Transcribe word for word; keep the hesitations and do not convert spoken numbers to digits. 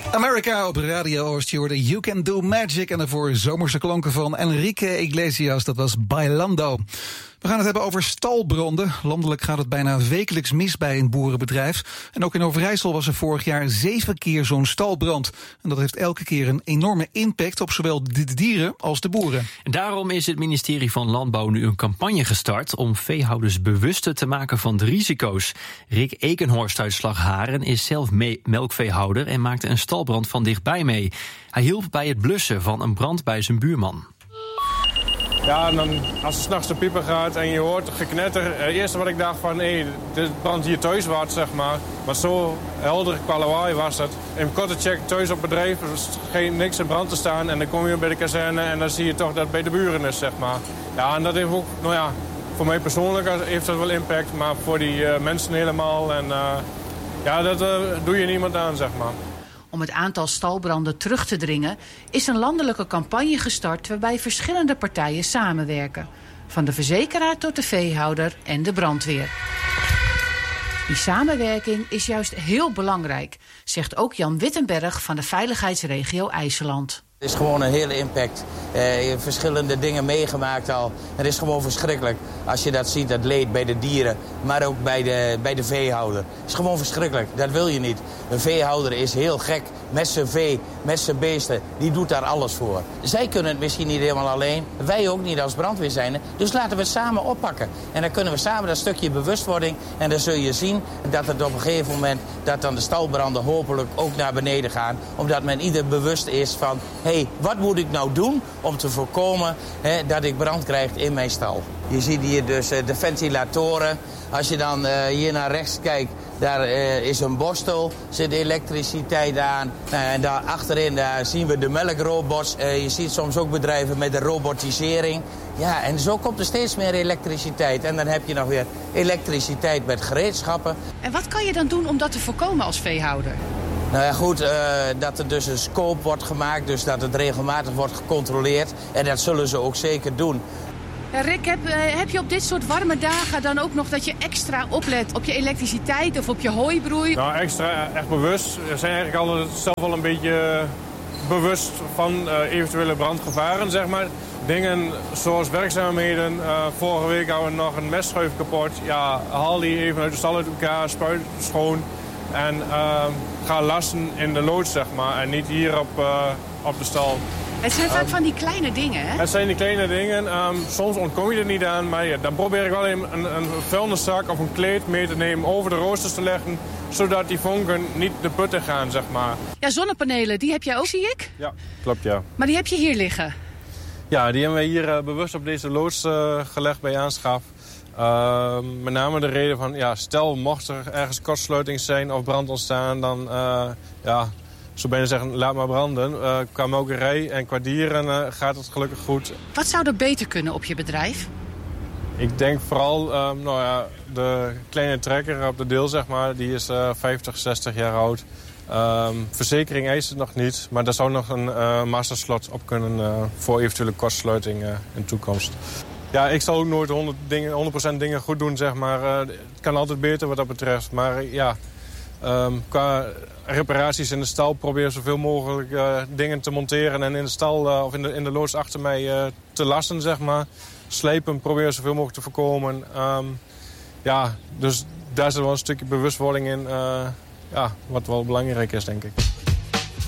America op Radio Oost, je hoorde You Can Do Magic en daarvoor zomerse klonken van Enrique Iglesias, dat was Bailando. We gaan het hebben over stalbranden. Landelijk gaat het bijna wekelijks mis bij een boerenbedrijf. En ook in Overijssel was er vorig jaar zeven keer zo'n stalbrand. En dat heeft elke keer een enorme impact op zowel de dieren als de boeren. En daarom is het ministerie van Landbouw nu een campagne gestart om veehouders bewuster te maken van de risico's. Rick Ekenhorst uit Slagharen is zelf me- melkveehouder en maakte een stalbrand van dichtbij mee. Hij hielp bij het blussen van een brand bij zijn buurman. Ja, en dan als het 's nachts de pieper gaat en je hoort geknetter. Het eerste wat ik dacht van, hé, dit brandt hier thuis wat, zeg maar. Maar zo helder qua lawaai was het. In korte check thuis op bedrijf, er is geen, niks in brand te staan. En dan kom je bij de kazerne en dan zie je toch dat het bij de buren is, zeg maar. Ja, en dat heeft ook, nou ja, voor mij persoonlijk heeft dat wel impact. Maar voor die uh, mensen helemaal. En uh, ja, dat uh, doe je niemand aan, zeg maar. Om het aantal stalbranden terug te dringen is een landelijke campagne gestart waarbij verschillende partijen samenwerken. Van de verzekeraar tot de veehouder en de brandweer. Die samenwerking is juist heel belangrijk, zegt ook Jan Wittenberg van de veiligheidsregio IJsseland. Het is gewoon een hele impact. Eh, je hebt verschillende dingen meegemaakt al. Het is gewoon verschrikkelijk als je dat ziet, dat leed bij de dieren, maar ook bij de, bij de veehouder. Het is gewoon verschrikkelijk, dat wil je niet. Een veehouder is heel gek met zijn vee, met zijn beesten. Die doet daar alles voor. Zij kunnen het misschien niet helemaal alleen, wij ook niet als brandweer zijn. Dus laten we het samen oppakken. En dan kunnen we samen dat stukje bewustwording. En dan zul je zien dat het op een gegeven moment, dat dan de stalbranden hopelijk ook naar beneden gaan. Omdat men ieder bewust is van, hé, hey, wat moet ik nou doen om te voorkomen hè, dat ik brand krijg in mijn stal. Je ziet hier dus uh, de ventilatoren. Als je dan uh, hier naar rechts kijkt, daar uh, is een borstel, zit elektriciteit aan. Nou, en daar achterin daar zien we de melkrobots. Uh, je ziet soms ook bedrijven met de robotisering. Ja, en zo komt er steeds meer elektriciteit. En dan heb je nog weer elektriciteit met gereedschappen. En wat kan je dan doen om dat te voorkomen als veehouder? Nou ja, goed, uh, dat er dus een scope wordt gemaakt, dus dat het regelmatig wordt gecontroleerd. En dat zullen ze ook zeker doen. Ja, Rick, heb, uh, heb je op dit soort warme dagen dan ook nog dat je extra oplet op je elektriciteit of op je hooibroei? Nou, extra echt bewust. We zijn eigenlijk al zelf wel een beetje bewust van uh, eventuele brandgevaren, zeg maar. Dingen zoals werkzaamheden. Uh, vorige week hadden we nog een mestschuif kapot. Ja, haal die even uit de stal uit elkaar, spuit schoon. En uh, ga lassen in de loods, zeg maar. En niet hier op, uh, op de stal. Het zijn vaak um, van die kleine dingen, hè? Het zijn die kleine dingen. Um, soms ontkom je er niet aan. Maar ja, dan probeer ik wel een, een, een vuilniszak of een kleed mee te nemen, over de roosters te leggen. Zodat die vonken niet de put in gaan, zeg maar. Ja, zonnepanelen, die heb jij ook, zie ik? Ja, klopt, ja. Maar die heb je hier liggen? Ja, die hebben we hier uh, bewust op deze loods uh, gelegd bij aanschaf. Uh, met name de reden van, ja, stel mocht er ergens kortsluiting zijn of brand ontstaan, dan, uh, ja, zo bijna zeggen, laat maar branden. Uh, qua melkerij en qua dieren uh, gaat het gelukkig goed. Wat zou er beter kunnen op je bedrijf? Ik denk vooral, uh, nou ja, de kleine trekker op de deel, zeg maar, die is uh, vijftig, zestig jaar oud. Uh, verzekering eist het nog niet, maar daar zou nog een uh, masterslot op kunnen uh, voor eventuele kortsluiting uh, in de toekomst. Ja, ik zal ook nooit honderd dingen, honderd procent dingen goed doen, zeg maar. Uh, het kan altijd beter wat dat betreft. Maar uh, ja, um, qua reparaties in de stal probeer zoveel mogelijk uh, dingen te monteren. En in de stal uh, of in de, in de loods achter mij uh, te lassen, zeg maar. Slepen probeer zoveel mogelijk te voorkomen. Um, ja, dus daar zit wel een stukje bewustwording in. Uh, ja, wat wel belangrijk is, denk ik.